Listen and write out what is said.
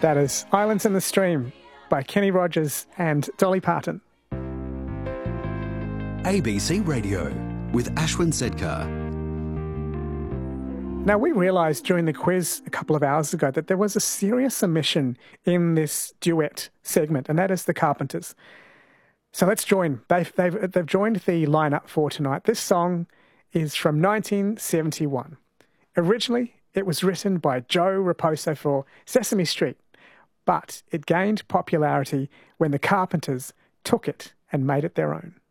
That is Islands in the Stream by Kenny Rogers and Dolly Parton. ABC Radio with Ashwin Sedkar. Now, we realised during the quiz a couple of hours ago that there was a serious omission in this duet segment, and that is the Carpenters. So let's join. They've joined the lineup for tonight. This song is from 1971. Originally, it was written by Joe Raposo for Sesame Street, but it gained popularity when the Carpenters took it and made it their own.